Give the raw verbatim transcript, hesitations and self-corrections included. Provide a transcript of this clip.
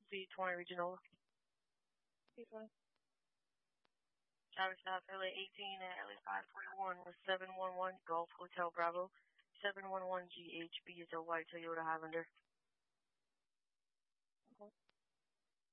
B twenty Regional. B twenty. Tower South L A eighteen and L A five forty-one with seven one one Golf Hotel Bravo. seven one one G H B is a white Toyota Highlander.